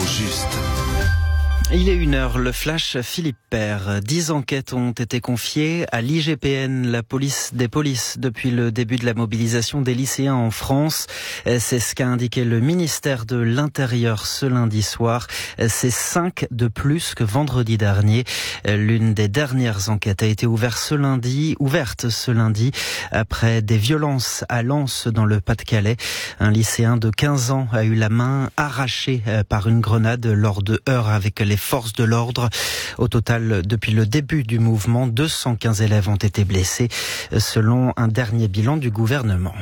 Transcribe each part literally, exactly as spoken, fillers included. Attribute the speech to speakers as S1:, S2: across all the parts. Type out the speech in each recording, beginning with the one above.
S1: juste.
S2: Il est une heure, le flash Philippe Père. Dix enquêtes ont été confiées à l'I G P N, la police des polices, depuis le début de la mobilisation des lycéens en France. C'est ce qu'a indiqué le ministère de l'Intérieur ce lundi soir. C'est cinq de plus que vendredi dernier. L'une des dernières enquêtes a été ouverte ce lundi, ouverte ce lundi après des violences à Lens dans le Pas-de-Calais. Un lycéen de quinze ans a eu la main arrachée par une grenade lors de heurts avec les forces de l'ordre. Au total, depuis le début du mouvement, deux cent quinze élèves ont été blessés, selon un dernier bilan du gouvernement.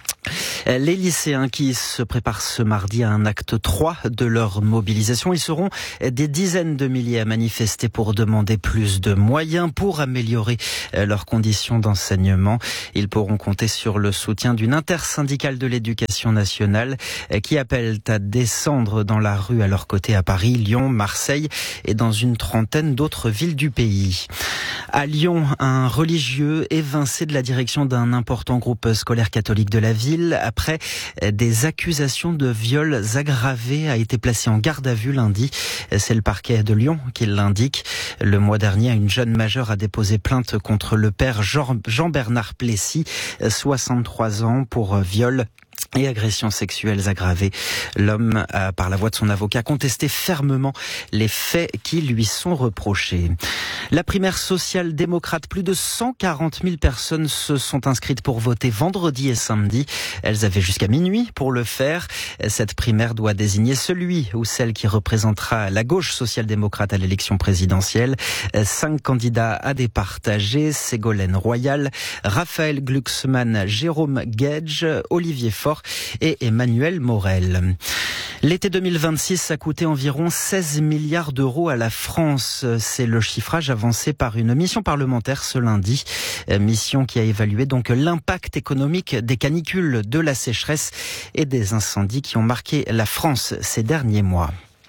S2: Les lycéens qui se préparent ce mardi à un acte trois de leur mobilisation, ils seront des dizaines de milliers à manifester pour demander plus de moyens pour améliorer leurs conditions d'enseignement. Ils pourront compter sur le soutien d'une intersyndicale de l'éducation nationale qui appelle à descendre dans la rue à leur côté à Paris, Lyon, Marseille et dans une trentaine d'autres villes du pays. À Lyon, un religieux évincé de la direction d'un important groupe scolaire catholique de la ville après des accusations de viols aggravés a été placé en garde à vue lundi. C'est le parquet de Lyon qui l'indique. Le mois dernier, une jeune majeure a déposé plainte contre le père Jean-Bernard Plessis, soixante-trois ans, pour viol et agressions sexuelles aggravées. L'homme a, par la voix de son avocat, contesté fermement les faits qui lui sont reprochés. La primaire social-démocrate, plus de cent quarante mille personnes se sont inscrites pour voter vendredi et samedi. Elles avaient jusqu'à minuit pour le faire. Cette primaire doit désigner celui ou celle qui représentera la gauche social-démocrate à l'élection présidentielle. Cinq candidats à départager: Ségolène Royal, Raphaël Glucksmann, Jérôme Gage, Olivier Faure et Emmanuel Morel. L'été deux mille vingt-six a coûté environ seize milliards d'euros à la France. C'est le chiffrage avancé par une mission parlementaire ce lundi. Mission qui a évalué donc l'impact économique des canicules, de la sécheresse et des incendies qui ont marqué la France ces derniers mois.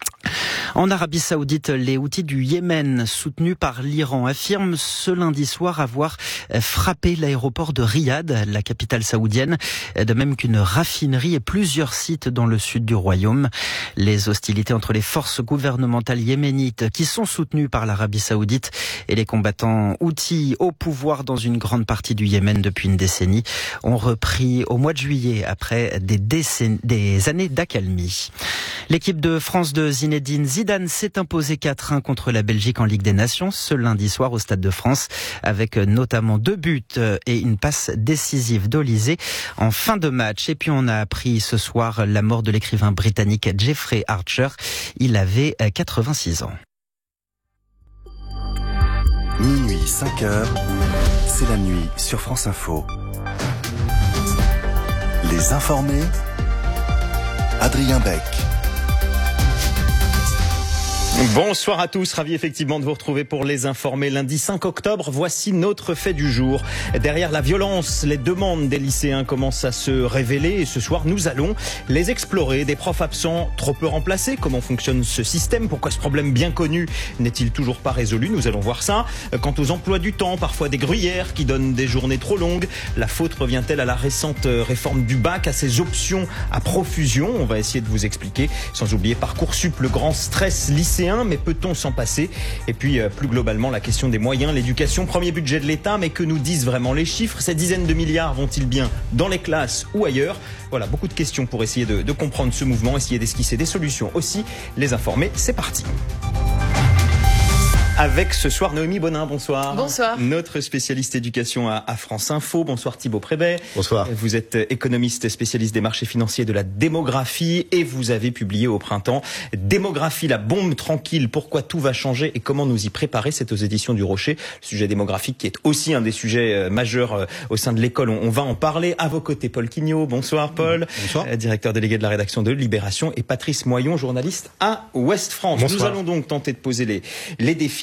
S2: En Arabie Saoudite, les Houthis du Yémen, soutenus par l'Iran, affirment ce lundi soir avoir frappé l'aéroport de Riyad, la capitale saoudienne, de même qu'une raffinerie et plusieurs sites dans le sud du royaume. Les hostilités entre les forces gouvernementales yéménites, qui sont soutenues par l'Arabie Saoudite, et les combattants Houthis au pouvoir dans une grande partie du Yémen depuis une décennie, ont repris au mois de juillet après des, décennies, des années d'accalmie. L'équipe de France de Zinedine Zidane s'est imposée quatre un contre la Belgique en Ligue des Nations ce lundi soir au Stade de France, avec notamment deux buts et une passe décisive d'Olysée en fin de match. Et puis on a appris ce soir la mort de l'écrivain britannique Jeffrey Archer. Il avait quatre-vingt-six ans.
S1: Minuit, cinq heures, c'est la nuit sur France Info. Les informés, Adrien Beck.
S3: Bonsoir à tous, ravi effectivement de vous retrouver pour les informer. Lundi cinq octobre, voici notre fait du jour. Derrière la violence, les demandes des lycéens commencent à se révéler et ce soir nous allons les explorer. Des profs absents trop peu remplacés, comment fonctionne ce système, pourquoi ce problème bien connu n'est-il toujours pas résolu, nous allons voir ça. Quant aux emplois du temps, parfois des gruyères qui donnent des journées trop longues, la faute revient-elle à la récente réforme du bac, à ses options à profusion? On va essayer de vous expliquer, sans oublier Parcoursup, le grand stress lycéen. Mais peut-on s'en passer? Et puis euh, plus globalement la question des moyens, l'éducation, premier budget de l'État, mais que nous disent vraiment les chiffres? Ces dizaines de milliards vont-ils bien dans les classes ou ailleurs? Voilà, beaucoup de questions pour essayer de, de comprendre ce mouvement, essayer d'esquisser des solutions aussi. Les informer, c'est parti. Avec ce soir Noémie Bonin, bonsoir.
S4: Bonsoir.
S3: Notre spécialiste éducation à, à France Info. Bonsoir Thibaut Prébet.
S5: Bonsoir.
S3: Vous êtes économiste spécialiste des marchés financiers, de la démographie, et vous avez publié au printemps Démographie, la bombe tranquille, pourquoi tout va changer et comment nous y préparer. C'est aux éditions du Rocher. Le sujet démographique qui est aussi un des sujets majeurs au sein de l'école. On, on va en parler. À vos côtés, Paul Quignot. Bonsoir Paul.
S5: Bonsoir.
S3: Directeur délégué de la rédaction de Libération, et Patrice Moyon, journaliste à Ouest France.
S5: Bonsoir.
S3: Nous allons donc tenter de poser les, les défis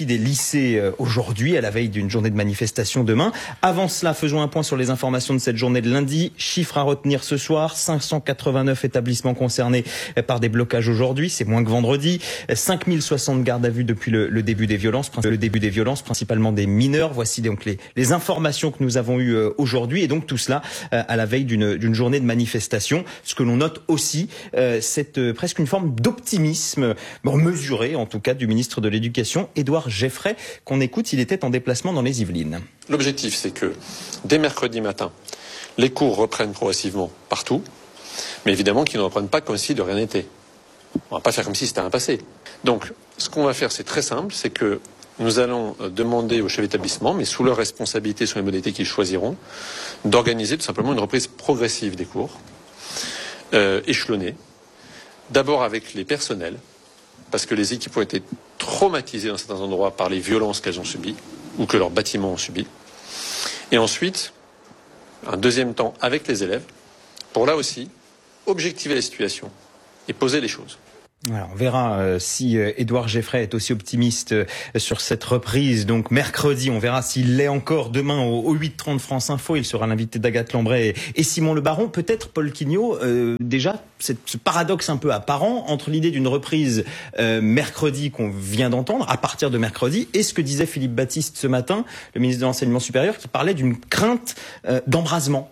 S3: défi des lycées aujourd'hui, à la veille d'une journée de manifestation demain. Avant cela, faisons un point sur les informations de cette journée de lundi. Chiffre à retenir ce soir, cinq cent quatre-vingt-neuf établissements concernés par des blocages aujourd'hui, c'est moins que vendredi. cinq mille soixante gardes à vue depuis le, le début des violences, le début des violences, principalement des mineurs. Voici donc les, les informations que nous avons eues aujourd'hui, et donc tout cela à la veille d'une, d'une journée de manifestation. Ce que l'on note aussi, euh, c'est euh, presque une forme d'optimisme, bon, mesuré en tout cas, du ministre de l'Éducation, Édouard Geffray, qu'on écoute. Il était en déplacement dans les Yvelines.
S4: L'objectif, c'est que dès mercredi matin, les cours reprennent progressivement partout, mais évidemment qu'ils ne reprennent pas comme si de rien n'était. On ne va pas faire comme si c'était un passé. Donc, ce qu'on va faire, c'est très simple, c'est que nous allons demander aux chefs d'établissement, mais sous leur responsabilité, sur les modalités qu'ils choisiront, d'organiser tout simplement une reprise progressive des cours, euh, échelonnée, d'abord avec les personnels, parce que les équipes ont été traumatisées dans certains endroits par les violences qu'elles ont subies, ou que leurs bâtiments ont subies. Et ensuite, un deuxième temps avec les élèves, pour là aussi, objectiver la situation et poser les choses.
S3: Alors, on verra euh, si euh, Édouard Geffray est aussi optimiste euh, sur cette reprise. Donc mercredi, on verra s'il l'est encore demain au, au huit trente France Info. Il sera l'invité d'Agathe Lambray et, et Simon Le Baron. Peut-être Paul Quignot, euh, déjà cette, ce paradoxe un peu apparent entre l'idée d'une reprise euh, mercredi qu'on vient d'entendre, à partir de mercredi, et ce que disait Philippe Baptiste ce matin, le ministre de l'Enseignement supérieur, qui parlait d'une crainte euh, d'embrasement.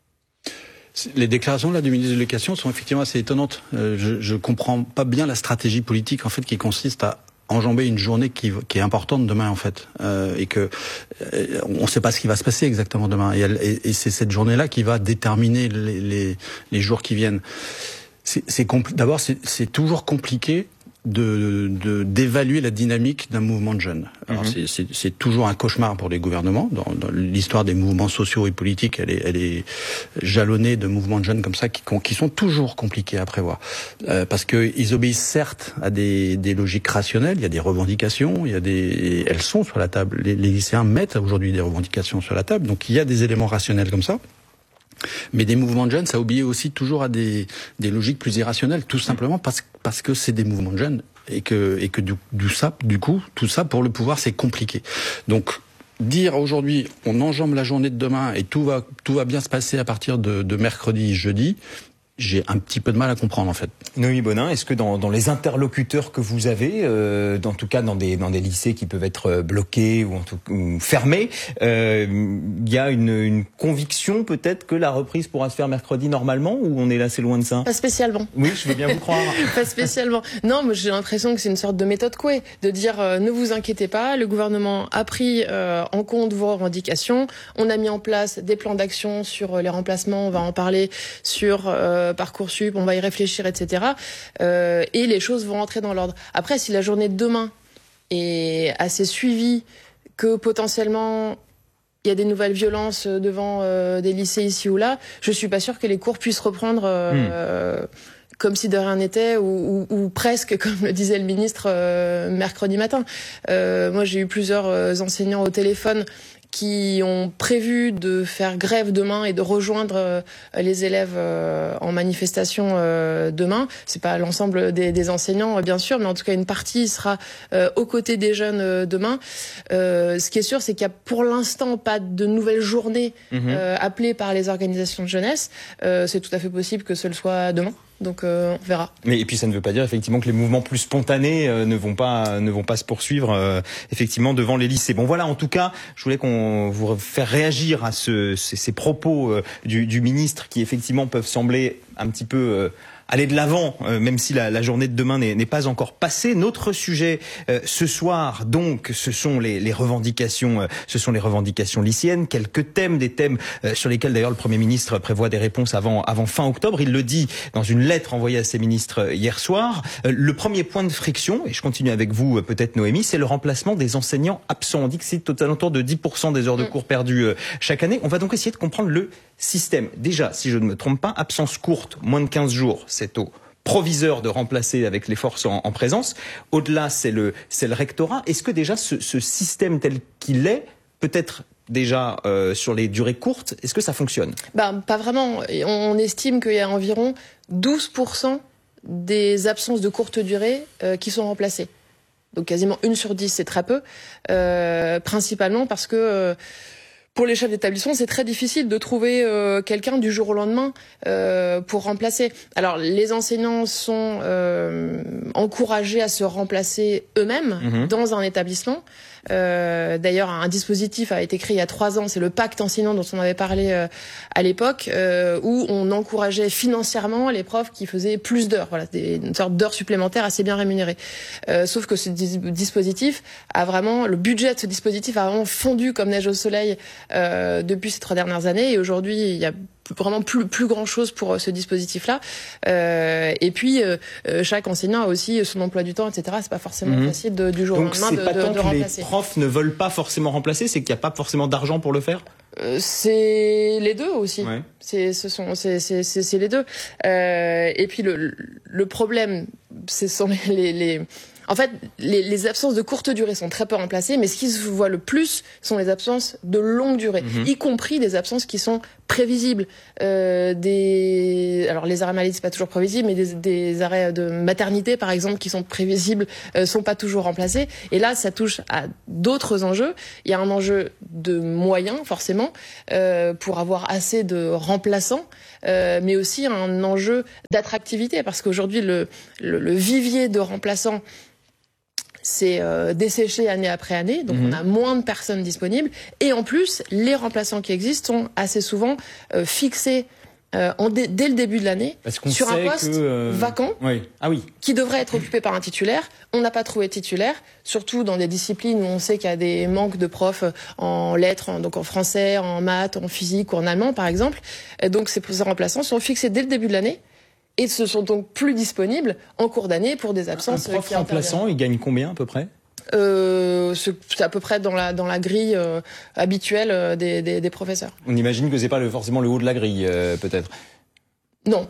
S5: Les déclarations là du ministre de l'Éducation sont effectivement assez étonnantes. Euh, je, je comprends pas bien la stratégie politique en fait qui consiste à enjamber une journée qui, qui est importante demain en fait, euh, et que euh, on ne sait pas ce qui va se passer exactement demain. Et, elle, et, et c'est cette journée-là qui va déterminer les, les, les jours qui viennent. C'est, c'est compli- D'abord, c'est, c'est toujours compliqué de, de d'évaluer la dynamique d'un mouvement de jeunes. Alors mmh. c'est, c'est, c'est toujours un cauchemar pour les gouvernements. Dans, dans l'histoire des mouvements sociaux et politiques, elle est, elle est jalonnée de mouvements de jeunes comme ça qui, qui sont toujours compliqués à prévoir, euh, parce que ils obéissent certes à des, des logiques rationnelles. Il y a des revendications, il y a des, elles sont sur la table. Les, les lycéens mettent aujourd'hui des revendications sur la table, donc il y a des éléments rationnels comme ça. Mais des mouvements de jeunes, ça obéit aussi toujours à des, des logiques plus irrationnelles, tout simplement parce, parce que c'est des mouvements de jeunes et que, et que du, du, ça, du coup, tout ça pour le pouvoir, c'est compliqué. Donc, dire aujourd'hui, on enjambe la journée de demain et tout va, tout va bien se passer à partir de, de mercredi, jeudi, j'ai un petit peu de mal à comprendre en fait.
S3: Noémie Bonin, est-ce que dans, dans les interlocuteurs que vous avez, euh, en tout cas dans des, dans des lycées qui peuvent être bloqués ou, en tout, ou fermés, il euh, y a une, une conviction peut-être que la reprise pourra se faire mercredi normalement, ou on est là, c'est loin de ça?
S6: Pas spécialement.
S3: Oui, je veux bien vous croire.
S6: Pas spécialement. Non, mais j'ai l'impression que c'est une sorte de méthode Coué, de dire euh, ne vous inquiétez pas, le gouvernement a pris euh, en compte vos revendications, on a mis en place des plans d'action sur les remplacements, on va en parler sur euh, Parcoursup, on va y réfléchir, et cetera. Euh, et les choses vont rentrer dans l'ordre. Après, si la journée de demain est assez suivie, que potentiellement il y a des nouvelles violences devant euh, des lycées ici ou là, je suis pas sûre que les cours puissent reprendre euh, mmh. comme si de rien n'était, ou, ou, ou presque, comme le disait le ministre euh, mercredi matin. Euh, moi, j'ai eu plusieurs euh, enseignants au téléphone qui ont prévu de faire grève demain et de rejoindre euh, les élèves euh, en manifestation euh, demain. C'est pas l'ensemble des, des enseignants, bien sûr, mais en tout cas une partie sera euh, aux côtés des jeunes euh, demain. Euh, ce qui est sûr, c'est qu'il y a pour l'instant pas de nouvelles journées mmh. euh, appelées par les organisations de jeunesse. Euh, c'est tout à fait possible que ce le soit demain. Donc euh, on verra.
S3: Mais et puis ça ne veut pas dire effectivement que les mouvements plus spontanés euh, ne vont pas ne vont pas se poursuivre euh, effectivement devant les lycées. Bon voilà, en tout cas, je voulais qu'on vous faire réagir à ce, ces, ces propos euh, du, du ministre qui effectivement peuvent sembler un petit peu euh, aller de l'avant, euh, même si la, la journée de demain n'est, n'est pas encore passée. Notre sujet euh, ce soir, donc, ce sont les, les revendications, euh, ce sont les revendications lycéennes. Quelques thèmes, des thèmes euh, sur lesquels d'ailleurs le Premier ministre prévoit des réponses avant, avant fin octobre. Il le dit dans une lettre envoyée à ses ministres hier soir. Euh, le premier point de friction, et je continue avec vous, euh, peut-être Noémie, c'est le remplacement des enseignants absents. On dit que c'est aux alentours de dix pour cent des heures de cours perdues euh, chaque année. On va donc essayer de comprendre le système. Déjà, si je ne me trompe pas, absence courte, moins de quinze jours, c'est au proviseur de remplacer avec les forces en, en présence. Au-delà, c'est le, c'est le rectorat. Est-ce que déjà ce, ce système tel qu'il est, peut-être déjà euh, sur les durées courtes, est-ce que ça fonctionne?
S6: Ben, pas vraiment. On estime qu'il y a environ douze pour cent des absences de courte durée euh, qui sont remplacées. Donc quasiment une sur dix, c'est très peu. Euh, principalement parce que euh, pour les chefs d'établissement, c'est très difficile de trouver euh, quelqu'un du jour au lendemain euh, pour remplacer. Alors, les enseignants sont euh, encouragés à se remplacer eux-mêmes mmh. dans un établissement. Euh, D'ailleurs, un dispositif a été créé il y a trois ans, c'est le pacte enseignant dont on avait parlé euh, à l'époque, euh, où on encourageait financièrement les profs qui faisaient plus d'heures. Voilà, des, une sorte d'heures supplémentaires assez bien rémunérées. Euh, sauf que ce dis dispositif a vraiment, le budget de ce dispositif a vraiment fondu comme neige au soleil euh, depuis ces trois dernières années. Et aujourd'hui, il y a vraiment plus plus grand chose pour ce dispositif-là. Euh, et puis euh, chaque enseignant a aussi son emploi du temps, et cetera. C'est pas forcément mmh. facile de, du jour
S3: Donc,
S6: au lendemain de,
S3: pas
S6: de,
S3: tant
S6: de
S3: que
S6: remplacer.
S3: Les profs ne veulent pas forcément remplacer, c'est qu'il n'y a pas forcément d'argent pour le faire.
S6: Euh, c'est les deux aussi.
S3: Ouais.
S6: C'est ce sont c'est c'est c'est les deux. Euh, et puis le le problème, ce sont les les, les En fait, les, les absences de courte durée sont très peu remplacées, mais ce qui se voit le plus sont les absences de longue durée, mmh. y compris des absences qui sont prévisibles. Euh, des, alors les arrêts maladie, c'est pas toujours prévisible, mais des, des arrêts de maternité, par exemple, qui sont prévisibles, euh, sont pas toujours remplacés. Et là, ça touche à d'autres enjeux. Il y a un enjeu de moyens, forcément, euh, pour avoir assez de remplaçants, euh, mais aussi un enjeu d'attractivité, parce qu'aujourd'hui, le, le, le vivier de remplaçants c'est euh, desséché année après année, donc mmh. on a moins de personnes disponibles. Et en plus, les remplaçants qui existent sont assez souvent euh, fixés euh, en dès, dès le début de l'année sur un poste
S3: que, euh...
S6: vacant
S3: oui. Ah oui.
S6: qui devrait être occupé par un titulaire. On n'a pas trouvé de titulaire, surtout dans des disciplines où on sait qu'il y a des manques de profs en lettres, en, donc en français, en maths, en physique ou en allemand, par exemple. Et donc ces remplaçants sont fixés dès le début de l'année. Et se sont donc plus disponibles en cours d'année pour des absences.
S3: Un prof
S6: qui
S3: remplaçant, il gagne combien à peu près?
S6: euh, C'est à peu près dans la, dans la grille euh, habituelle euh, des, des, des professeurs.
S3: On imagine que c'est pas le, forcément le haut de la grille, euh, peut-être.
S6: Non.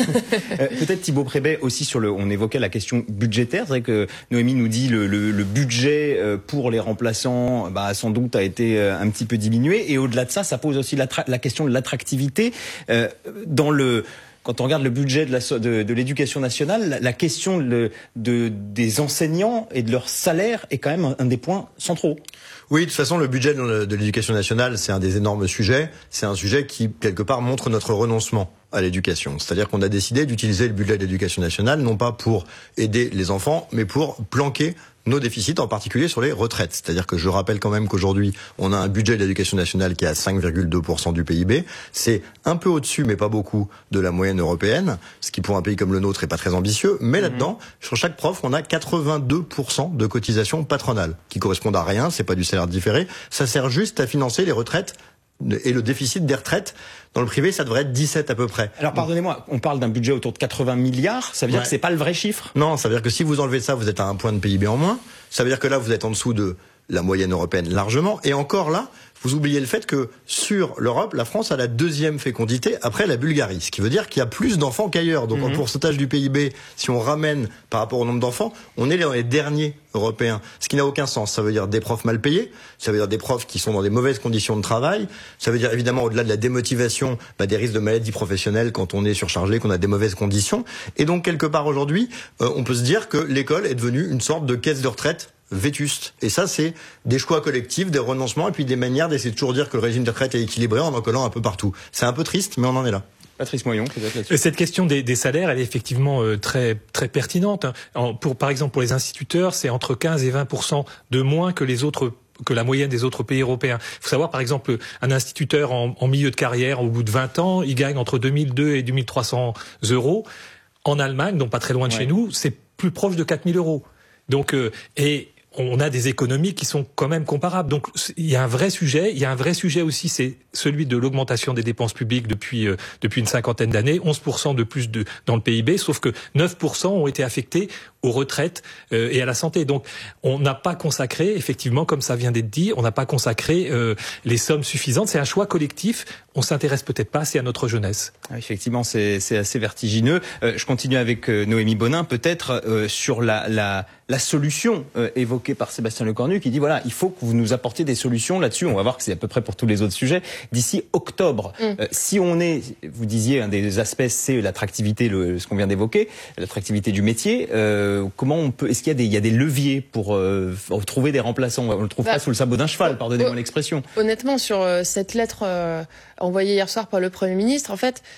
S3: euh, Peut-être Thibaut Prébet aussi sur le. On évoquait la question budgétaire. C'est vrai que Noémie nous dit le, le, le budget pour les remplaçants, bah, sans doute a été un petit peu diminué. Et au-delà de ça, ça pose aussi la, la question de l'attractivité euh, dans le. Quand on regarde le budget de, la, de, de l'éducation nationale, la, la question de, de, des enseignants et de leur salaire est quand même un, un des points centraux.
S7: Oui, de toute façon, le budget de l'éducation nationale, c'est un des énormes sujets. C'est un sujet qui, quelque part, montre notre renoncement à l'éducation. C'est-à-dire qu'on a décidé d'utiliser le budget de l'éducation nationale, non pas pour aider les enfants, mais pour planquer nos déficits, en particulier sur les retraites. C'est-à-dire que je rappelle quand même qu'aujourd'hui, on a un budget de l'éducation nationale qui est à cinq virgule deux pour cent du P I B. C'est un peu au-dessus, mais pas beaucoup, de la moyenne européenne, ce qui pour un pays comme le nôtre est pas très ambitieux. Mais mmh. là-dedans, sur chaque prof, on a quatre-vingt-deux pour cent de cotisations patronales, qui correspondent à rien, c'est pas du salaire différé. Ça sert juste à financer les retraites et le déficit des retraites. Dans le privé, ça devrait être dix-sept à peu près.
S3: Alors pardonnez-moi, on parle d'un budget autour de quatre-vingts milliards, ça veut dire ouais. que c'est pas le vrai chiffre?
S7: Non, ça veut dire que si vous enlevez ça, vous êtes à un point de P I B en moins. Ça veut dire que là, vous êtes en dessous de la moyenne européenne largement. Et encore là, vous oubliez le fait que sur l'Europe, la France a la deuxième fécondité après la Bulgarie. Ce qui veut dire qu'il y a plus d'enfants qu'ailleurs. Donc mmh. en pourcentage du P I B, si on ramène par rapport au nombre d'enfants, on est dans les derniers européens. Ce qui n'a aucun sens. Ça veut dire des profs mal payés, ça veut dire des profs qui sont dans des mauvaises conditions de travail, ça veut dire évidemment au-delà de la démotivation, bah, des risques de maladies professionnelles quand on est surchargé, qu'on a des mauvaises conditions. Et donc quelque part aujourd'hui, euh, on peut se dire que l'école est devenue une sorte de caisse de retraite vétuste. Et ça, c'est des choix collectifs, des renoncements, et puis des manières d'essayer de toujours dire que le régime de retraite est équilibré en en collant un peu partout. C'est un peu triste, mais on en est là.
S3: Patrice Moyon, peut-être là-dessus.
S8: Cette question des, des salaires, elle est effectivement euh, très très pertinente. En, pour par exemple pour les instituteurs, c'est entre quinze et vingt pour cent de moins que les autres que la moyenne des autres pays européens. Il faut savoir, par exemple, un instituteur en, en milieu de carrière, au bout de vingt ans, il gagne entre deux mille deux et deux mille trois cents euros. En Allemagne, donc pas très loin de ouais. chez nous, c'est plus proche de quatre mille euros. Donc euh, et on a des économies qui sont quand même comparables. Donc il y a un vrai sujet. Il y a un vrai sujet aussi, c'est celui de l'augmentation des dépenses publiques depuis euh, depuis une cinquantaine d'années, onze pour cent de plus de dans le P I B, sauf que neuf pour cent ont été affectés aux retraites euh, et à la santé. Donc on n'a pas consacré, effectivement, comme ça vient d'être dit, on n'a pas consacré euh, les sommes suffisantes. C'est un choix collectif. On s'intéresse peut-être pas assez à notre jeunesse.
S3: Effectivement, c'est c'est assez vertigineux. Euh, je continue avec euh, Noémie Bonin, peut-être euh, sur la la la solution euh, évoquée par Sébastien Lecornu, qui dit voilà, il faut que vous nous apportiez des solutions là-dessus. On va voir que c'est à peu près pour tous les autres sujets d'ici octobre. Mm. Euh, si on est, vous disiez, un des aspects, c'est l'attractivité, le, ce qu'on vient d'évoquer, l'attractivité du métier. Euh, Euh, comment on peut, est-ce qu'il y a des, il y a des leviers pour euh, trouver des remplaçants? On le trouve bah, pas sous le sabot d'un cheval, pardonnez-moi euh, l'expression.
S6: Honnêtement, sur euh, cette lettre euh, envoyée hier soir par le Premier ministre, en fait,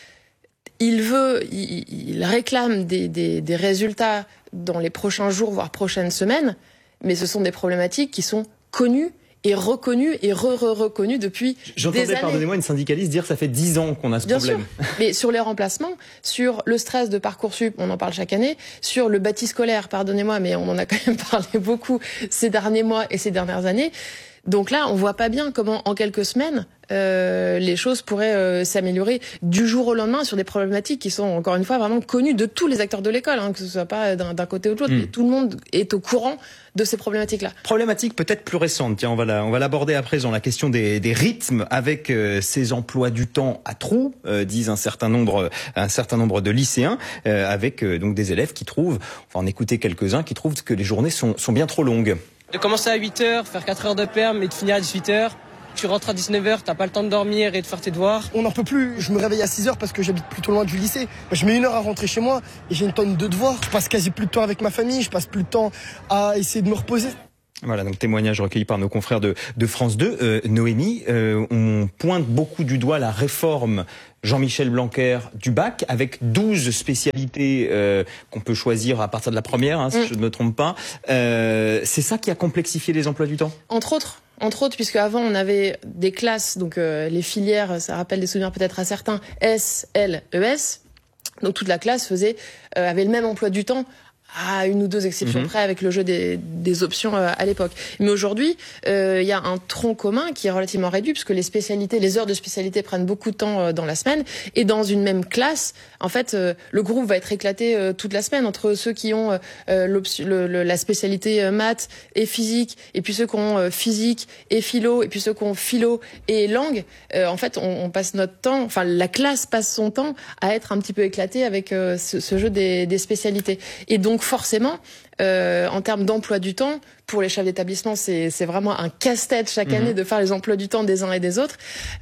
S6: il veut, il, il réclame des, des, des résultats dans les prochains jours, voire prochaines semaines, mais ce sont des problématiques qui sont connues et reconnu et re-re-reconnu depuis
S3: J'entendais,
S6: des années.
S3: Pardonnez-moi, une syndicaliste dire que ça fait dix ans qu'on a ce
S6: Bien
S3: problème.
S6: Sûr. Mais sur les remplacements, sur le stress de Parcoursup, on en parle chaque année, sur le bâti scolaire, pardonnez-moi, mais on en a quand même parlé beaucoup ces derniers mois et ces dernières années. Donc là, on voit pas bien comment, en quelques semaines, euh, les choses pourraient euh, s'améliorer du jour au lendemain sur des problématiques qui sont, encore une fois, vraiment connues de tous les acteurs de l'école, hein, que ce soit pas d'un, d'un côté ou de l'autre. Mmh. Tout le monde est au courant de ces problématiques-là.
S3: Problématique peut-être plus récente. Tiens, on va la, on va l'aborder à présent, la question des, des rythmes avec euh, ces emplois du temps à trous, euh, disent un certain nombre, un certain nombre de lycéens, euh, avec euh, donc des élèves qui trouvent, on va en écouter quelques-uns, qui trouvent que les journées sont, sont bien trop longues.
S9: De commencer à huit heures, faire quatre heures de perm et de finir à dix-huit heures. Tu rentres à dix-neuf heures, t'as pas le temps de dormir et de faire tes devoirs.
S10: On n'en peut plus, je me réveille à six heures parce que j'habite plutôt loin du lycée. Je mets une heure à rentrer chez moi et j'ai une tonne de devoirs. Je passe quasi plus de temps avec ma famille, je passe plus de temps à essayer de me reposer.
S3: Voilà, donc témoignage recueilli par nos confrères de, de France deux. Euh, Noémie, euh, on pointe beaucoup du doigt la réforme Jean-Michel Blanquer du bac, avec douze spécialités euh, qu'on peut choisir à partir de la première, hein, si mmh. je ne me trompe pas. Euh, c'est ça qui a complexifié les emplois du temps ?
S6: Entre autres. Entre autres, puisque avant on avait des classes, donc euh, les filières, ça rappelle des souvenirs peut-être à certains, S, L, E S. Donc toute la classe faisait, euh, avait le même emploi du temps, à une ou deux exceptions mmh. près avec le jeu des, des options euh, à l'époque. Mais aujourd'hui, il euh, y a un tronc commun qui est relativement réduit, puisque les spécialités, les heures de spécialité prennent beaucoup de temps euh, dans la semaine. Et dans une même classe, en fait, euh, le groupe va être éclaté euh, toute la semaine entre ceux qui ont euh, le, le, la spécialité euh, maths et physique, et puis ceux qui ont euh, physique et philo, et puis ceux qui ont philo et langue. Euh, en fait, on, on passe notre temps, enfin la classe passe son temps à être un petit peu éclatée avec euh, ce, ce jeu des, des spécialités. Et donc forcément, euh, en termes d'emploi du temps, pour les chefs d'établissement, c'est, c'est vraiment un casse-tête chaque mmh. année de faire les emplois du temps des uns et des autres.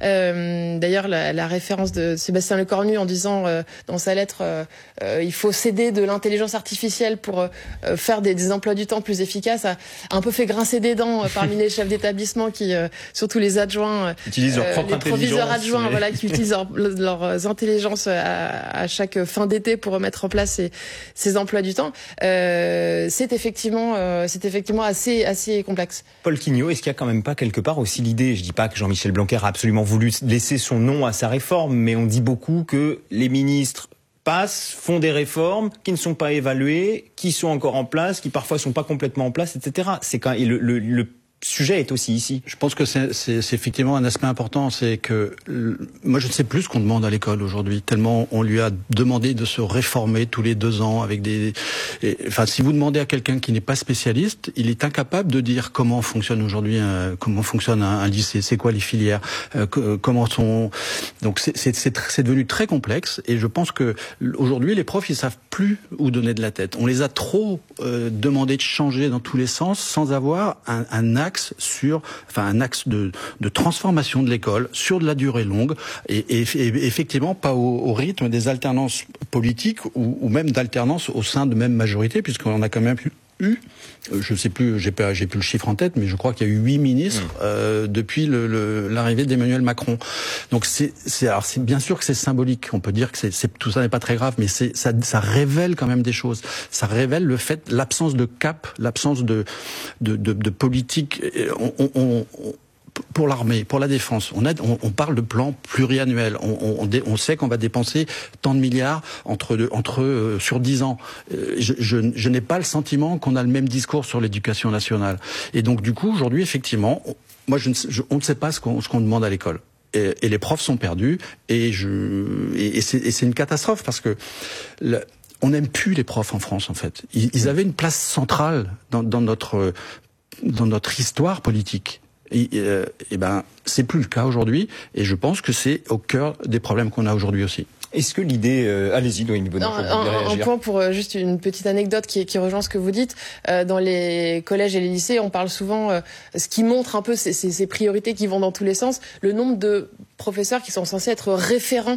S6: Euh, d'ailleurs, la, la référence de Sébastien Lecornu en disant euh, dans sa lettre, euh, euh, il faut céder de l'intelligence artificielle pour euh, faire des, des emplois du temps plus efficaces, a, a un peu fait grincer des dents euh, parmi les chefs d'établissement qui, euh, surtout les adjoints,
S3: utilisent leur propre
S6: les proviseurs adjoints,
S3: mais...
S6: voilà, qui utilisent leur, leurs intelligences à, à chaque fin d'été pour mettre en place ces, ces emplois du temps. Euh, c'est effectivement, euh, c'est effectivement assez assez, assez complexe.
S3: Paul Quignot, est-ce qu'il y a quand même pas quelque part aussi l'idée, je dis pas que Jean-Michel Blanquer a absolument voulu laisser son nom à sa réforme, mais on dit beaucoup que les ministres passent, font des réformes qui ne sont pas évaluées, qui sont encore en place, qui parfois sont pas complètement en place, et cetera. C'est quand le, le, le sujet est aussi ici.
S5: Je pense que c'est, c'est, c'est effectivement un aspect important, c'est que le, moi je ne sais plus ce qu'on demande à l'école aujourd'hui, tellement on lui a demandé de se réformer tous les deux ans avec des... Et, enfin, si vous demandez à quelqu'un qui n'est pas spécialiste, il est incapable de dire comment fonctionne aujourd'hui, un, comment fonctionne un, un lycée, c'est quoi les filières, euh, comment sont... Donc c'est, c'est, c'est, c'est devenu très complexe, et je pense que aujourd'hui les profs ils savent plus où donner de la tête. On les a trop euh, demandé de changer dans tous les sens sans avoir un, un axe sur, enfin un axe de, de transformation de l'école sur de la durée longue et, et, et effectivement pas au, au rythme des alternances politiques ou, ou même d'alternance au sein de même majorité, puisqu'on a quand même eu eu, je sais plus, j'ai pas, j'ai plus le chiffre en tête, mais je crois qu'il y a eu huit ministres mmh. euh, depuis le, le, l'arrivée d'Emmanuel Macron. Donc c'est, c'est, alors c'est bien sûr que c'est symbolique. On peut dire que c'est, c'est tout ça n'est pas très grave, mais c'est, ça, ça révèle quand même des choses. Ça révèle le fait, l'absence de cap, l'absence de, de, de, de politique. On, on, on, pour l'armée, pour la défense, on, a, on, on parle de plan pluriannuel. On, on, on sait qu'on va dépenser tant de milliards entre, entre euh, sur dix ans. Euh, je, je, je n'ai pas le sentiment qu'on a le même discours sur l'éducation nationale. Et donc du coup, aujourd'hui, effectivement, on, moi, je ne, je, on ne sait pas ce qu'on, ce qu'on demande à l'école. Et, et les profs sont perdus. Et, je, et, et, c'est, et c'est une catastrophe parce que le, on n'aime plus les profs en France, en fait. Ils, ils avaient une place centrale dans, dans notre dans notre histoire politique. Et, euh, et ben, c'est plus le cas aujourd'hui, et je pense que c'est au cœur des problèmes qu'on a aujourd'hui aussi.
S3: Est-ce que l'idée, euh, allez-y, Noémie Bonnet,
S6: un, un, un point pour euh, juste une petite anecdote qui, qui rejoint ce que vous dites. Euh, dans les collèges et les lycées, on parle souvent, euh, ce qui montre un peu ces, ces, ces priorités qui vont dans tous les sens, le nombre de professeurs qui sont censés être référents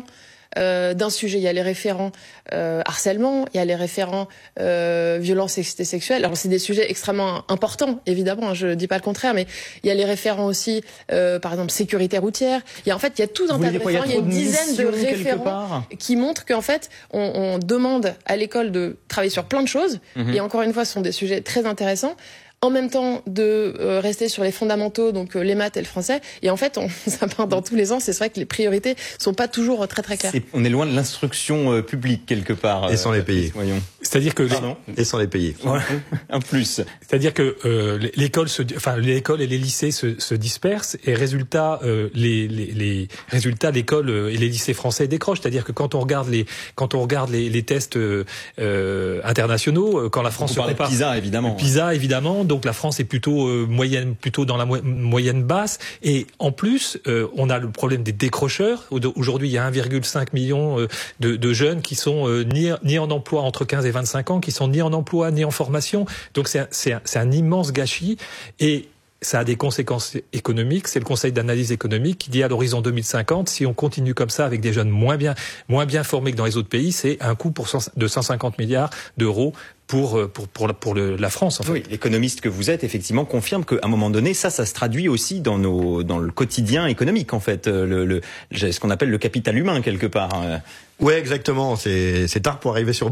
S6: Euh, d'un sujet, il y a les référents euh, harcèlement, il y a les référents euh, violences et sexuelles. Alors c'est des sujets extrêmement importants, évidemment, hein, je ne dis pas le contraire, mais il y a les référents aussi, euh, par exemple sécurité routière. Il y a en fait, il y a tout un tas de référents, il y a une dizaine de référents qui montrent qu'en fait, on, on demande à l'école de travailler sur plein de choses. Mm-hmm. Et encore une fois, ce sont des sujets très intéressants. En même temps de euh, rester sur les fondamentaux, donc euh, les maths et le français. Et en fait, on, ça part dans tous les sens. C'est vrai que les priorités sont pas toujours très très claires.
S3: C'est, on est loin de l'instruction euh, publique quelque part.
S7: Et sans euh, les payer.
S3: Voyons.
S8: C'est-à-dire que
S3: Pardon.
S7: Et sans les payer.
S3: Ouais. Un plus.
S8: C'est-à-dire que euh, l'école, se, enfin l'école et les lycées se, se dispersent et résultat, euh, les, les, les résultats l'école et les lycées français décrochent. C'est-à-dire que quand on regarde les quand on regarde les, les tests euh, internationaux, quand la France
S3: on se compare, PISA évidemment.
S8: PISA évidemment. Donc la France est plutôt euh, moyenne, plutôt dans la mo- moyenne basse. Et en plus, euh, on a le problème des décrocheurs. Aujourd'hui, il y a un virgule cinq million euh, de, de jeunes qui sont euh, ni, ni en emploi entre quinze et vingt-cinq ans, qui sont ni en emploi ni en formation. Donc c'est un, c'est un, c'est un immense gâchis. Et ça a des conséquences économiques. C'est le Conseil d'analyse économique qui dit à l'horizon deux mille cinquante, si on continue comme ça avec des jeunes moins bien, moins bien formés que dans les autres pays, c'est un coût pour cent, de cent cinquante milliards d'euros pour pour pour, pour le, la France. En fait.
S3: Oui, l'économiste que vous êtes effectivement confirme qu'à un moment donné, ça, ça se traduit aussi dans nos dans le quotidien économique en fait, le, le ce qu'on appelle le capital humain quelque part.
S7: Ouais, exactement. C'est c'est tard pour arriver sur